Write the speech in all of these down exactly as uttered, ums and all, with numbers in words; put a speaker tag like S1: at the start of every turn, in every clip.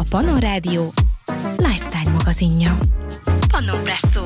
S1: Pannon Rádió lifestyle magazinja. Pannon Presszó.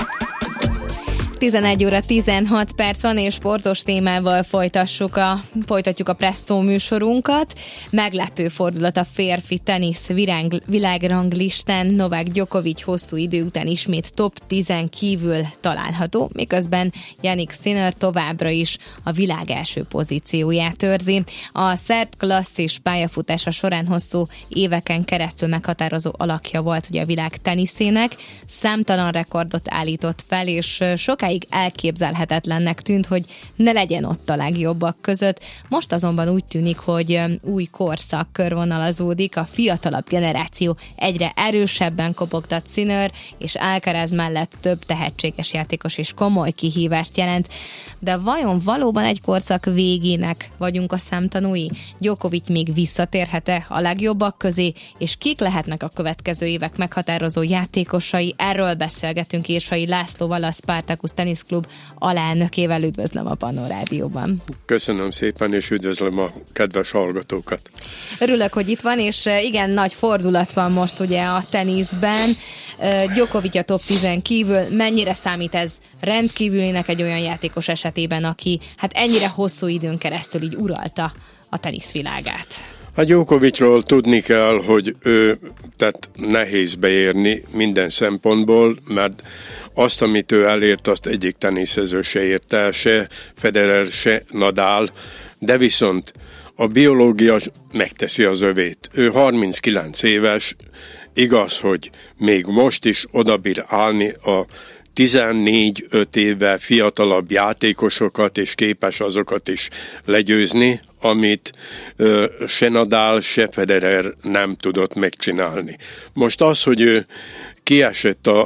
S1: tizenegy óra tizenhat perc van, és sportos témával folytassuk a, folytatjuk a Presszó műsorunkat. Meglepő fordulat a férfi tenisz világranglistán. Novák Djokovic hosszú idő után ismét top tízen kívül található, miközben Jannik Sinner továbbra is a világ első pozícióját őrzi. A szerb klasszis pályafutása során hosszú éveken keresztül meghatározó alakja volt ugye a világ teniszének. Számtalan rekordot állított fel, és sokáig elképzelhetetlennek tűnt, hogy ne legyen ott a legjobbak között. Most azonban úgy tűnik, hogy új korszak körvonalazódik, a fiatalabb generáció egyre erősebben kopogtat. Sinner és Alcaraz mellett több tehetséges játékos és komoly kihívást jelent. De vajon valóban egy korszak végének vagyunk a szemtanúi? Djokovic még visszatérhet-e a legjobbak közé, és kik lehetnek a következő évek meghatározó játékosai? Erről beszélgetünk Írsai Lászlóval, a Spartacus Tenisz Klub alelnökével. Üdvözlöm a Pannon Rádióban.
S2: Köszönöm szépen, és üdvözlöm a kedves hallgatókat.
S1: Örülök, hogy itt van, és igen, nagy fordulat van most ugye a teniszben. Djokovic a top tízen kívül. Mennyire számít ez rendkívülinek egy olyan játékos esetében, aki hát ennyire hosszú időn keresztül így uralta a teniszvilágát?
S2: A Djokovicról tudni kell, hogy ő tehát nehéz beérni minden szempontból, mert azt, amit ő elért, azt egyik teniszező se ért el, se Federer, se Nadal, de viszont a biológia megteszi az övét. Ő harminckilenc éves, igaz, hogy még most is odabír állni a tizennégy-öt évvel fiatalabb játékosokat, és képes azokat is legyőzni, amit ö, se Nadal, se Federer nem tudott megcsinálni. Most az, hogy ő kiesett a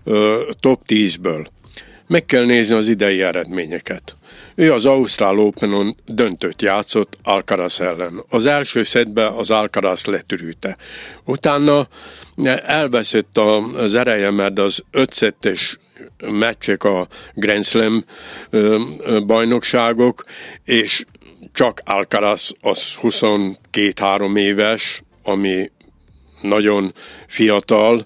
S2: ö, top tízből, meg kell nézni az idei eredményeket. Ő az Ausztrál Openon döntőt játszott Alcaraz ellen. Az első szettben az Alcaraz letürülte. Utána elveszett az ereje, mert az ötszettes meccsek a Grand Slam bajnokságok, és csak Alcaraz az huszonkettő-három éves, ami nagyon fiatal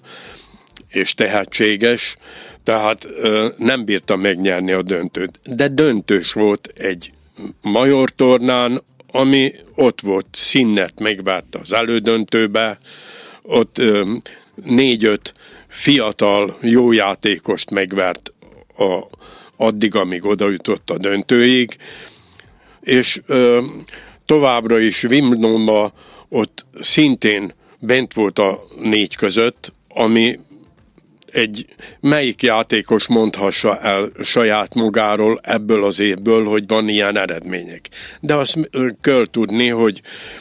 S2: és tehetséges, tehát nem bírta megnyerni a döntőt. De döntős volt egy major tornán, ami ott volt, Sinnert megverte az elődöntőbe, ott négy-öt fiatal, jó játékost megvert a, addig, amíg odajutott a döntőig, és ö, továbbra is Wimbledonban ott szintén bent volt a négy között, ami egy melyik játékos mondhassa el saját magáról ebből az évből, hogy van ilyen eredmények. De azt kell tudni, hogy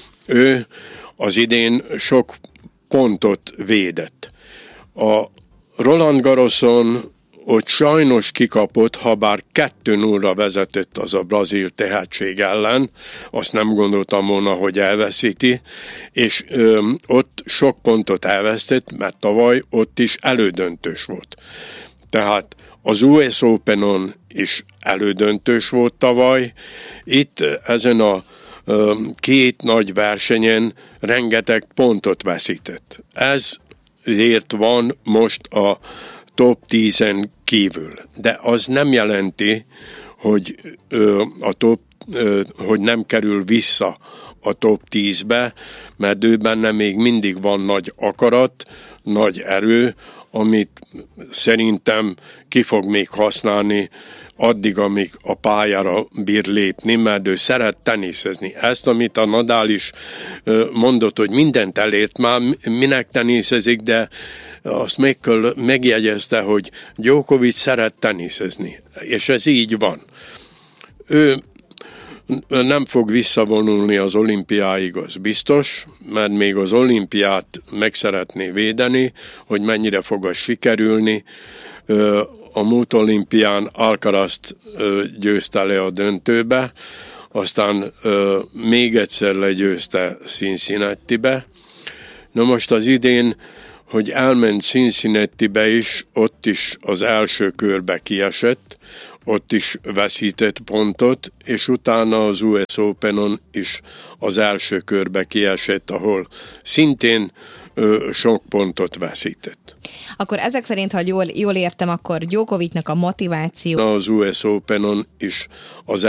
S2: ő az idén sok pontot védett. A Roland Garroson ott sajnos kikapott, ha bár kettő nullra vezetett az a brazil tehetség ellen, azt nem gondoltam volna, hogy elveszíti, és ö, ott sok pontot elvesztett, mert tavaly ott is elődöntős volt. Tehát az u es Openon is elődöntős volt tavaly, itt ezen a ö, két nagy versenyen rengeteg pontot veszített. Ezért van most a top tízen kívül. De az nem jelenti, hogy ö, a top, ö, hogy nem kerül vissza a top tízbe, mert ő benne még mindig van nagy akarat, nagy erő, amit szerintem ki fog még használni addig, amíg a pályára bír lépni, mert ő szeret teniszezni. Ezt, amit a Nadal is mondott, hogy mindent elért már, minek teniszezik, de azt meg kell, megjegyezte, hogy Djokovic szeret teniszezni, és ez így van. Ő nem fog visszavonulni az olimpiáig, az biztos, mert még az olimpiát meg szeretné védeni, hogy mennyire fog az sikerülni. A múlt olimpián Alcarazt győzte le a döntőbe, aztán még egyszer legyőzte Cincinnatibe. Na most az idén, hogy elment Cincinnatibe is, ott is az első körbe kiesett, ott is veszített pontot, és utána az u es Openon is az első körbe kiesett, ahol szintén ö, sok pontot veszített.
S1: Akkor ezek szerint, ha jól, jól értem, akkor Djokovicnak a motiváció...
S2: Az u es Openon is az